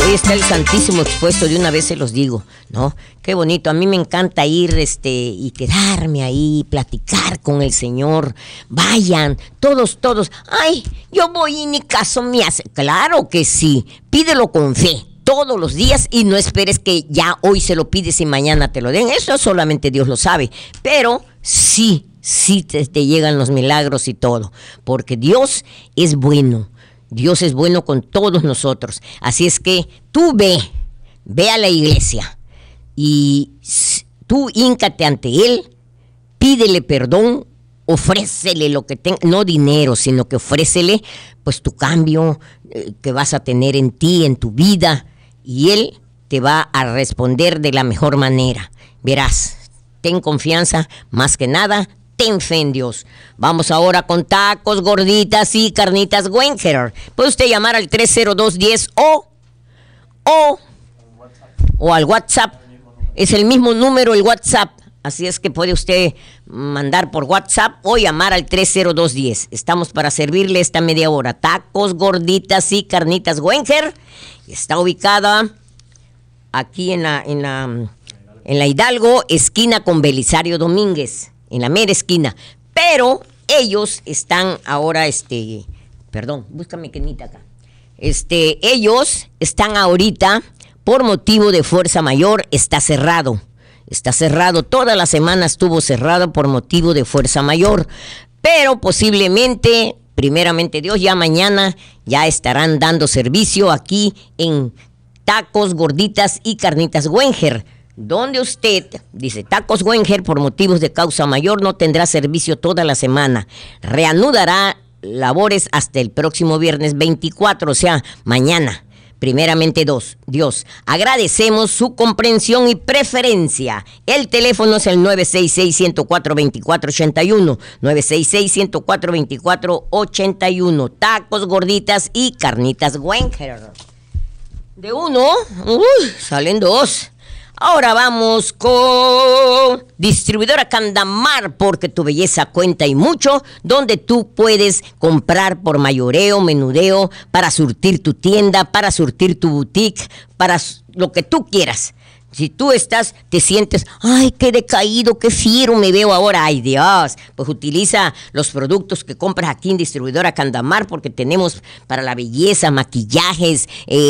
Hoy está el Santísimo expuesto, de una vez se los digo, ¿no? Qué bonito, a mí me encanta ir y quedarme ahí, platicar con el Señor. Vayan, todos, ay, yo voy y ni caso me hace. Claro que sí, pídelo con fe todos los días y no esperes que ya hoy se lo pides y mañana te lo den. Eso solamente Dios lo sabe, pero sí te llegan los milagros y todo, porque Dios es bueno. Dios es bueno con todos nosotros. Así es que tú ve a la iglesia y tú híncate ante Él, pídele perdón, ofrécele lo que tenga, no dinero, sino que ofrécele pues tu cambio que vas a tener en ti, en tu vida, y Él te va a responder de la mejor manera. Verás, ten confianza, más que nada, ten fe en Dios. Vamos ahora con tacos, gorditas y carnitas Wenger. Puede usted llamar al 30210 o al WhatsApp. Es el mismo número el WhatsApp. Así es que puede usted mandar por WhatsApp o llamar al 30210. Estamos para servirle esta media hora. Tacos, gorditas y carnitas Wenger. Está ubicada aquí en la Hidalgo, esquina con Belisario Domínguez. En la mera esquina, pero ellos están ahora, perdón, búscame quenita acá. Ellos están ahorita, por motivo de fuerza mayor, está cerrado, toda la semana estuvo cerrado por motivo de fuerza mayor, pero posiblemente, primeramente Dios, ya mañana ya estarán dando servicio aquí en Tacos, Gorditas y Carnitas Wenger, donde usted, dice Tacos Wenger, por motivos de causa mayor no tendrá servicio toda la semana. Reanudará labores hasta el próximo viernes 24, o sea, mañana. Primeramente Dios, agradecemos su comprensión y preferencia. El teléfono es el 966-104-2481, 966-104-2481. Tacos, gorditas y carnitas Wenger. De uno, salen dos. Ahora vamos con Distribuidora Candamar, porque tu belleza cuenta y mucho, donde tú puedes comprar por mayoreo, menudeo, para surtir tu tienda, para surtir tu boutique, para lo que tú quieras. Si tú te sientes, ay, qué decaído, qué fiero me veo ahora, ay Dios, pues utiliza los productos que compras aquí en Distribuidora Candamar, porque tenemos para la belleza, maquillajes,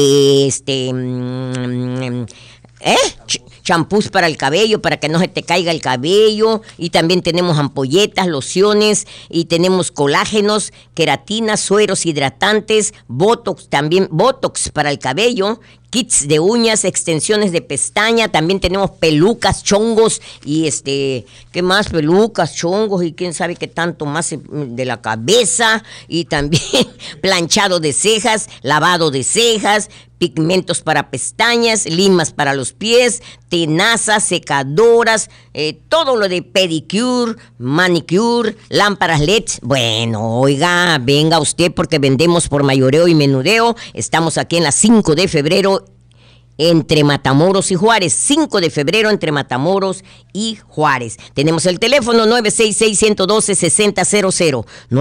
champús para el cabello, para que no se te caiga el cabello, y también tenemos ampolletas, lociones, y tenemos colágenos, queratinas, sueros hidratantes, botox para el cabello, kits de uñas, extensiones de pestaña, también tenemos pelucas, chongos, y ¿qué más? Pelucas, chongos, y quién sabe qué tanto más de la cabeza, y también planchado de cejas, lavado de cejas, pigmentos para pestañas, limas para los pies, tenazas, secadoras, todo lo de pedicure, manicure, lámparas LED. Bueno, oiga, venga usted porque vendemos por mayoreo y menudeo. Estamos aquí en la 5 de febrero entre Matamoros y Juárez, 5 de febrero entre Matamoros y Juárez. Tenemos el teléfono 966-112-6000,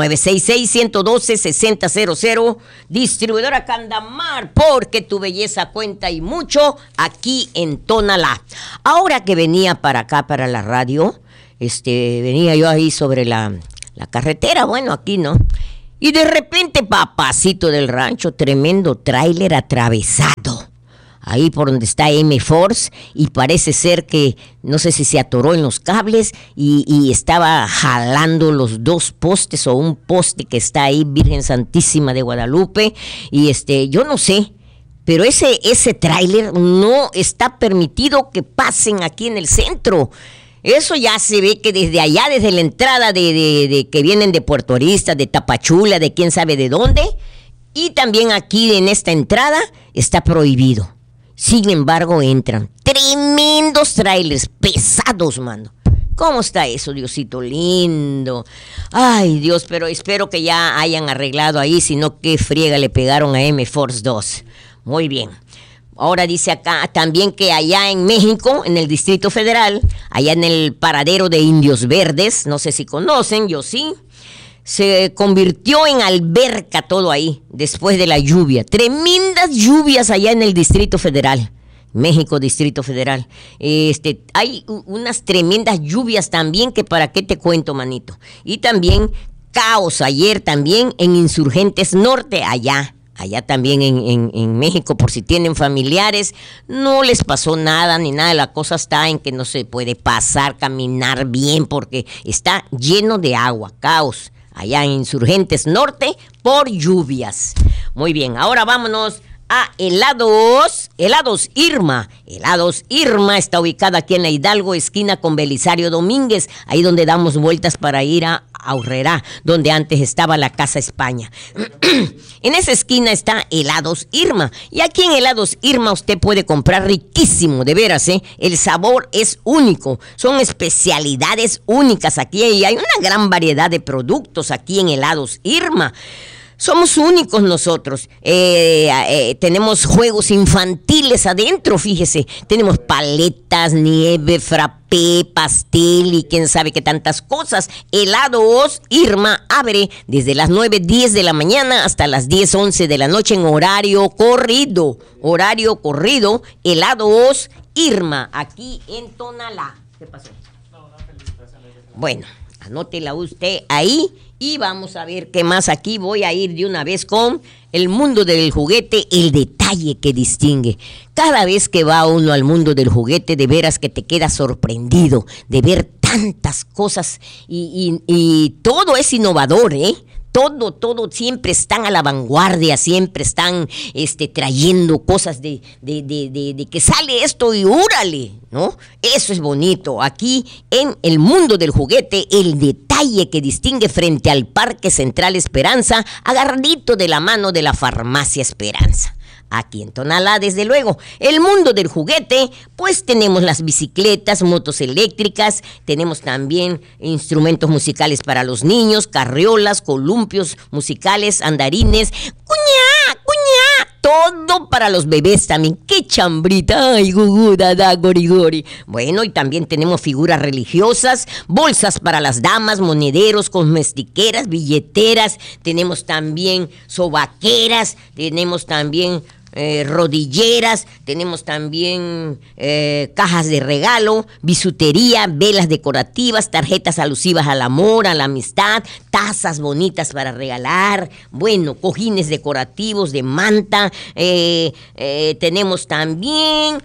966-112-6000, Distribuidora Candamar, porque tu belleza cuenta y mucho, aquí en Tonalá. Ahora que venía para acá, para la radio, venía yo ahí sobre la carretera, bueno, aquí, ¿no? Y de repente, papacito del rancho, tremendo tráiler atravesado. Ahí por donde está M-Force, y parece ser que, no sé si se atoró en los cables y estaba jalando los dos postes o un poste que está ahí, Virgen Santísima de Guadalupe, y yo no sé, pero ese tráiler no está permitido que pasen aquí en el centro. Eso ya se ve que desde allá, desde la entrada de que vienen de Puerto Arista, de Tapachula, de quién sabe de dónde, y también aquí en esta entrada está prohibido. Sin embargo, entran tremendos trailers pesados, mano. ¿Cómo está eso, Diosito lindo? Ay, Dios, pero espero que ya hayan arreglado ahí, sino qué friega le pegaron a M-Force 2. Muy bien. Ahora dice acá también que allá en México, en el Distrito Federal, allá en el paradero de Indios Verdes, no sé si conocen, yo sí, se convirtió en alberca todo ahí, después de la lluvia. Tremendas lluvias allá en el Distrito Federal. México, Distrito Federal. Hay unas tremendas lluvias también que para qué te cuento, manito. Y también caos ayer también en Insurgentes Norte, allá también en México, por si tienen familiares, no les pasó nada ni nada, la cosa está en que no se puede pasar, caminar bien, porque está lleno de agua, caos, allá en Insurgentes Norte, por lluvias. Muy bien, ahora vámonos a Helados Irma. Helados Irma está ubicada aquí en la Hidalgo, esquina con Belisario Domínguez, ahí donde damos vueltas para ir a Aurrerá, donde antes estaba la Casa España. En esa esquina está Helados Irma, y aquí en Helados Irma usted puede comprar riquísimo, de veras, el sabor es único, son especialidades únicas aquí, y hay una gran variedad de productos aquí en Helados Irma. Somos únicos nosotros. Tenemos juegos infantiles adentro, fíjese. Tenemos paletas, nieve, frappé, pastel y quién sabe qué tantas cosas. Helados Irma abre desde las 9:10 de la mañana hasta las 10:11 de la noche en horario corrido. Horario corrido, Helados Irma, aquí en Tonalá. ¿Qué pasó? Bueno, anótela usted ahí. Y vamos a ver qué más aquí. Voy a ir de una vez con el mundo del juguete, el detalle que distingue. Cada vez que va uno al mundo del juguete, de veras que te quedas sorprendido de ver tantas cosas y todo es innovador, Todo, siempre están a la vanguardia, siempre están trayendo cosas de que sale esto y ¡úrale! ¿No? Eso es bonito. Aquí en el mundo del juguete, el detalle que distingue frente al Parque Central Esperanza, agarradito de la mano de la Farmacia Esperanza. Aquí en Tonalá, desde luego, el mundo del juguete, pues tenemos las bicicletas, motos eléctricas, tenemos también instrumentos musicales para los niños, carriolas, columpios musicales, andarines, ¡cuñá! Todo para los bebés también. ¡Qué chambrita! ¡Ay, gugu, dada, gori, gori! Bueno, y también tenemos figuras religiosas, bolsas para las damas, monederos, cosmetiqueras, billeteras. Tenemos también sobaqueras, tenemos también rodilleras, tenemos también cajas de regalo, bisutería, velas decorativas, tarjetas alusivas al amor, a la amistad, tazas bonitas para regalar, bueno, cojines decorativos de manta, tenemos también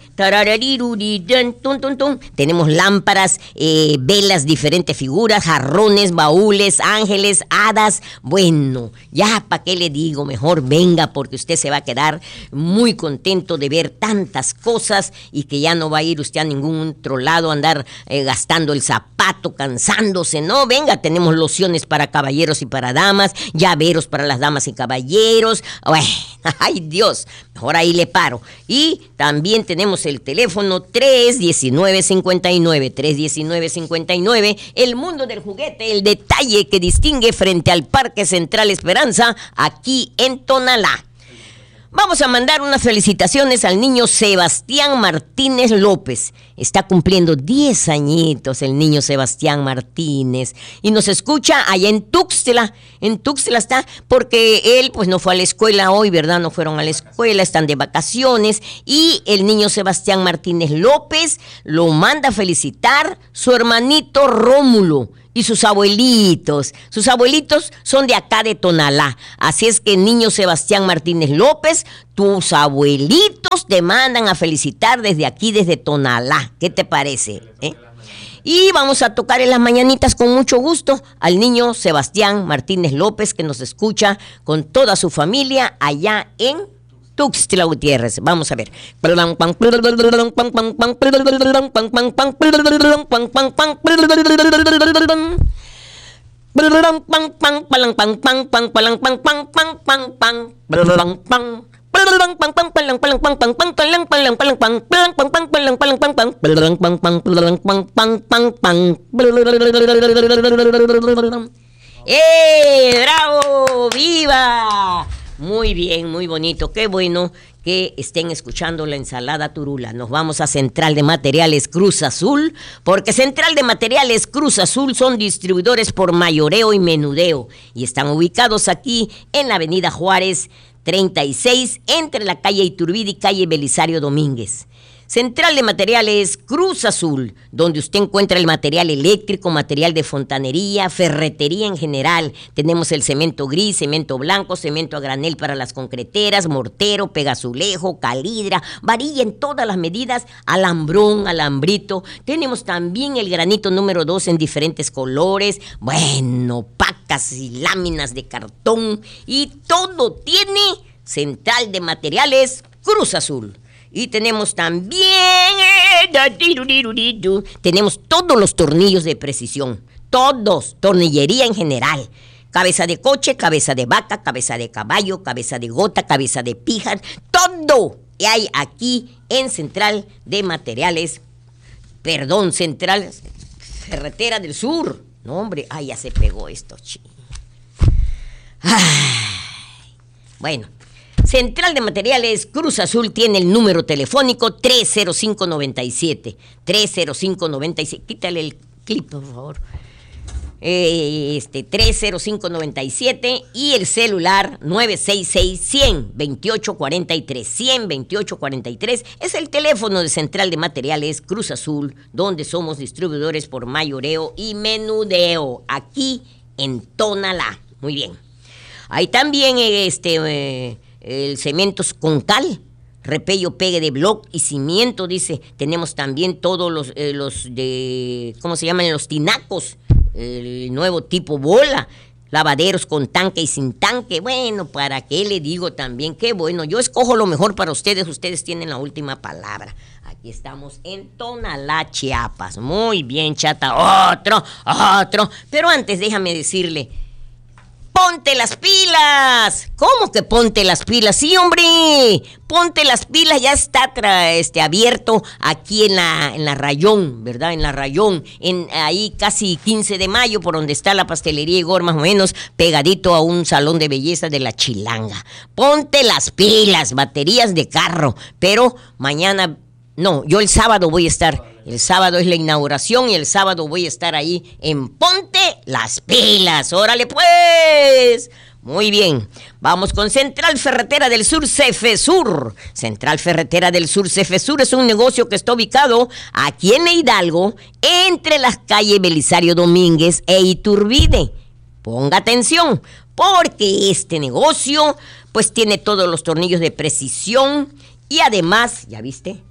tenemos lámparas, velas, diferentes figuras, jarrones, baúles, ángeles, hadas. Bueno, ya para qué le digo, mejor venga porque usted se va a quedar muy contento de ver tantas cosas y que ya no va a ir usted a ningún otro lado a andar gastando el zapato, cansándose, no, venga, tenemos lociones para caballeros y para damas, llaveros para las damas y caballeros, ay Dios, mejor ahí le paro. Y también tenemos el teléfono 319-59, el mundo del juguete, el detalle que distingue frente al Parque Central Esperanza, aquí en Tonalá. Vamos a mandar unas felicitaciones al niño Sebastián Martínez López. Está cumpliendo 10 añitos el niño Sebastián Martínez. Y nos escucha allá en Tuxtla. En Tuxtla está porque él pues no fue a la escuela hoy, ¿verdad? No fueron a la escuela, están de vacaciones. Y el niño Sebastián Martínez López lo manda a felicitar su hermanito Rómulo. Y sus abuelitos son de acá de Tonalá. Así es que niño Sebastián Martínez López, tus abuelitos te mandan a felicitar desde aquí, desde Tonalá. ¿Qué te parece? Y vamos a tocar en las mañanitas con mucho gusto al niño Sebastián Martínez López, que nos escucha con toda su familia allá en Tuxtla Gutiérrez. Vamos a ver. ¡Bravo! ¡Viva! Muy bien, muy bonito, qué bueno que estén escuchando la ensalada Turula. Nos vamos a Central de Materiales Cruz Azul, porque Central de Materiales Cruz Azul son distribuidores por mayoreo y menudeo y están ubicados aquí en la avenida Juárez 36, entre la calle Iturbide y calle Belisario Domínguez. Central de Materiales Cruz Azul, donde usted encuentra el material eléctrico, material de fontanería, ferretería en general. Tenemos el cemento gris, cemento blanco, cemento a granel para las concreteras, mortero, pegazulejo, calidra, varilla en todas las medidas, alambrón, alambrito. Tenemos también el granito número 2 en diferentes colores, bueno, pacas y láminas de cartón, y todo tiene Central de Materiales Cruz Azul. Y tenemos también, tenemos todos los tornillos de precisión, todos, tornillería en general. Cabeza de coche, cabeza de vaca, cabeza de caballo, cabeza de gota, cabeza de pijas, todo hay aquí en Central de Materiales, Central Ferretera del Sur. No, hombre, ya se pegó esto, Bueno. Central de Materiales Cruz Azul tiene el número telefónico 30597. 30597. Quítale el clip, por favor. 30597 y el celular 966-100-2843. 100-2843 es el teléfono de Central de Materiales Cruz Azul, donde somos distribuidores por mayoreo y menudeo, aquí en Tonalá. Muy bien. Hay también el cemento con cal, repello, pegue de bloc y cimiento, dice. Tenemos también todos los de, ¿cómo se llaman? Los tinacos, el nuevo tipo bola, lavaderos con tanque y sin tanque. Bueno, ¿para qué le digo también? Qué bueno, yo escojo lo mejor para ustedes, ustedes tienen la última palabra. Aquí estamos en Tonalá, Chiapas. Muy bien, chata, otro. Pero antes déjame decirle, ¡ponte las pilas! ¿Cómo que ponte las pilas? Sí, hombre, ponte las pilas, ya está abierto aquí en la Rayón, ¿verdad? En la Rayón, ahí casi 15 de mayo, por donde está la pastelería Igor, más o menos, pegadito a un salón de belleza de la Chilanga. Ponte las pilas, baterías de carro, pero mañana, no, yo el sábado voy a estar. El sábado es la inauguración y el sábado voy a estar ahí en Ponte las Pilas. ¡Órale pues! Muy bien, vamos con Central Ferretera del Sur, Cefesur. Central Ferretera del Sur, Cefesur es un negocio que está ubicado aquí en Hidalgo, entre las calles Belisario Domínguez e Iturbide. Ponga atención, porque este negocio pues tiene todos los tornillos de precisión y además, ¿ya viste?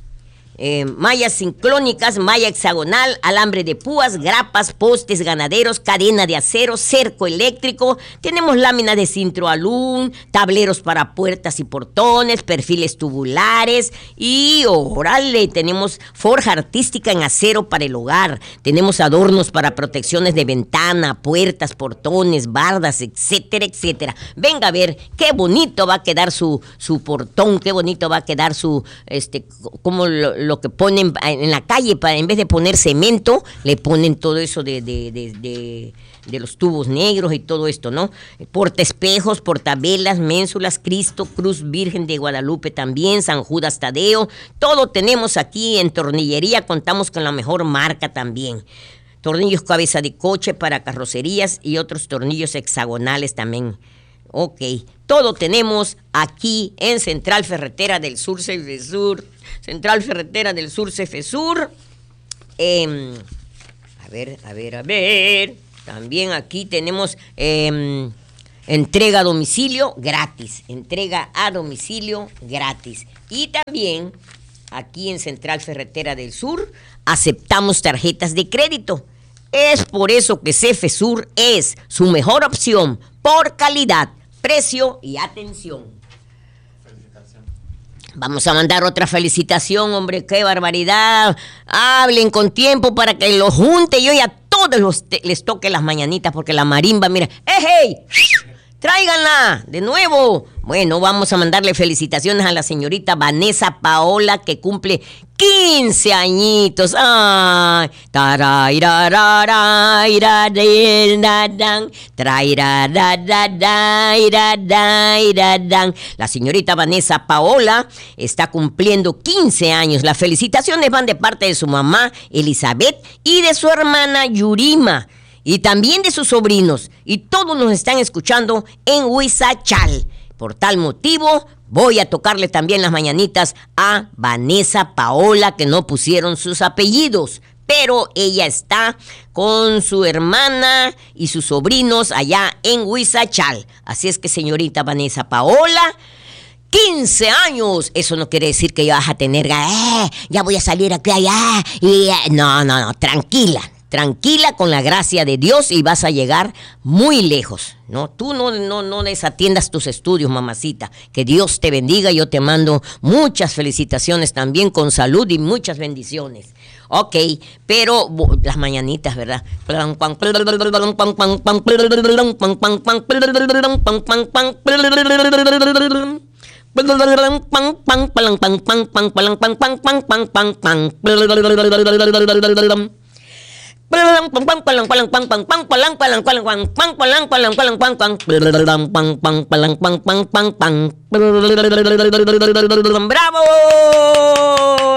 Mallas sincrónicas, malla hexagonal, alambre de púas, grapas, postes ganaderos, cadena de acero, cerco eléctrico. Tenemos láminas de cintroalún, tableros para puertas y portones, perfiles tubulares y, órale, tenemos forja artística en acero para el hogar. Tenemos adornos para protecciones de ventana, puertas, portones, bardas, etcétera, etcétera. Venga a ver qué bonito va a quedar su portón, qué bonito va a quedar su, como lo que ponen en la calle, en vez de poner cemento, le ponen todo eso de los tubos negros y todo esto, ¿no? Portaespejos, portavelas, ménsulas, Cristo, Cruz Virgen de Guadalupe también, San Judas Tadeo, todo tenemos aquí en tornillería, contamos con la mejor marca también. Tornillos cabeza de coche para carrocerías y otros tornillos hexagonales también. Ok, todo tenemos aquí en Central Ferretera del Sur, Cefesur. Central Ferretera del Sur, Cefesur. A ver. También aquí tenemos entrega a domicilio gratis. Entrega a domicilio gratis. Y también aquí en Central Ferretera del Sur aceptamos tarjetas de crédito. Es por eso que Cefesur es su mejor opción por calidad, precio y atención. Vamos a mandar otra felicitación, hombre, qué barbaridad. Hablen con tiempo para que los junte yo y a todos les toque las mañanitas, porque la marimba, mira, ¡hey! ¡Tráiganla de nuevo! Bueno, vamos a mandarle felicitaciones a la señorita Vanessa Paola, que cumple 15 añitos. Ay, la señorita Vanessa Paola está cumpliendo 15 años. Las felicitaciones van de parte de su mamá Elizabeth y de su hermana Yurima y también de sus sobrinos. Y todos nos están escuchando en Huizachal. Por tal motivo, voy a tocarle también las mañanitas a Vanessa Paola, que no pusieron sus apellidos, pero ella está con su hermana y sus sobrinos allá en Huizachal. Así es que, señorita Vanessa Paola, 15 años, eso no quiere decir que ya vas a tener, ya voy a salir aquí allá, no, tranquila con la gracia de Dios y vas a llegar muy lejos, ¿no? Tú no desatiendas tus estudios, mamacita. Que Dios te bendiga. Yo te mando muchas felicitaciones también con salud y muchas bendiciones. Ok, pero las mañanitas, ¿verdad? ¡Bravo!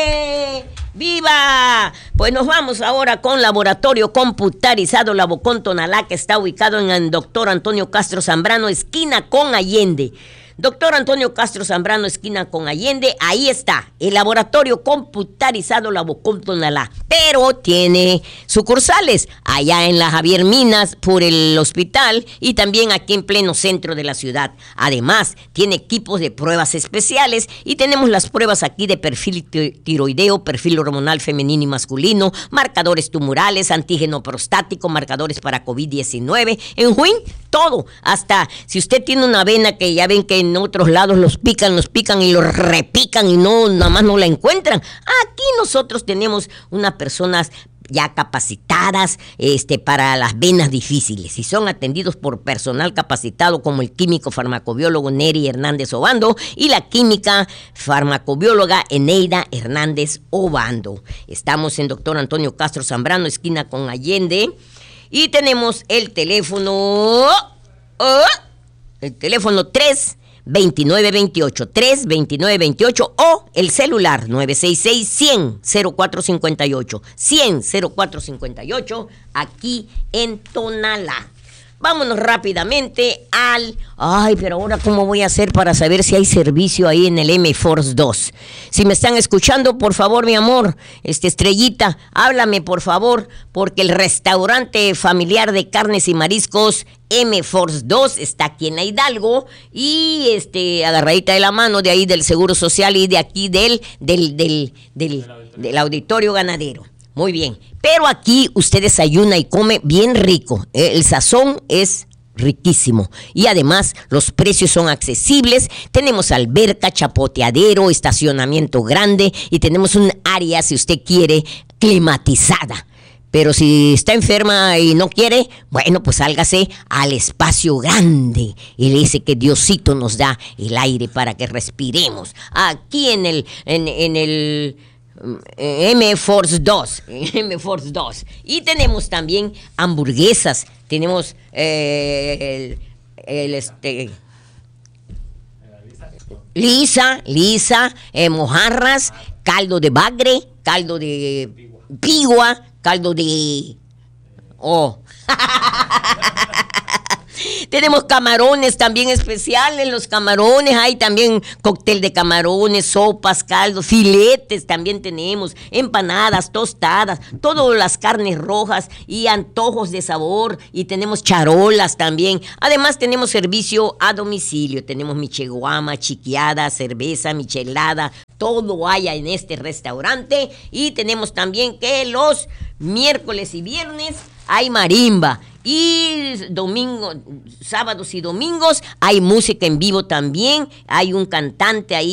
¡Viva! Pues nos vamos ahora con Laboratorio Computarizado Labocón Tonalá, que está ubicado en el Dr. Antonio Castro Zambrano, esquina con Allende. Doctor Antonio Castro Zambrano, esquina con Allende, ahí está, el Laboratorio Computarizado Labocón Tonalá, pero tiene sucursales allá en la Javier Minas por el hospital y también aquí en pleno centro de la ciudad. Además, tiene equipos de pruebas especiales y tenemos las pruebas aquí de perfil tiroideo, perfil hormonal femenino y masculino, marcadores tumorales, antígeno prostático, marcadores para COVID-19, en fin, todo, hasta si usted tiene una vena que ya ven que en otros lados los pican y los repican y nada más no la encuentran. Aquí nosotros tenemos unas personas ya capacitadas para las venas difíciles y son atendidos por personal capacitado como el químico farmacobiólogo Neri Hernández Obando y la química farmacobióloga Eneida Hernández Obando. Estamos en Dr. Antonio Castro Zambrano, esquina con Allende, y tenemos el teléfono 32928 o el celular 966-100-0458, 100-0458, aquí en Tonalá. Vámonos rápidamente pero ahora ¿cómo voy a hacer para saber si hay servicio ahí en el M-Force 2? Si me están escuchando, por favor, mi amor, Estrellita, háblame, por favor, porque el restaurante familiar de carnes y mariscos M-Force 2 está aquí en la Hidalgo y agarradita de la mano de ahí del Seguro Social y de aquí del Auditorio Ganadero. Muy bien, pero aquí usted desayuna y come bien rico. El sazón es riquísimo y además los precios son accesibles. Tenemos alberca, chapoteadero, estacionamiento grande y tenemos un área, si usted quiere, climatizada. Pero si está enferma y no quiere, bueno, pues sálgase al espacio grande y le dice que Diosito nos da el aire para que respiremos. Aquí en el M-Force 2. Y tenemos también hamburguesas. Tenemos lisa, mojarras, caldo de bagre, caldo de pigua, caldo de... Tenemos camarones también especiales, los camarones, hay también cóctel de camarones, sopas, caldos, filetes también tenemos, empanadas, tostadas, todas las carnes rojas y antojos de sabor y tenemos charolas también. Además tenemos servicio a domicilio, tenemos micheguama, chiquiada, cerveza, michelada, todo hay en este restaurante y tenemos también que los miércoles y viernes hay marimba y sábados y domingos hay música en vivo también, hay un cantante ahí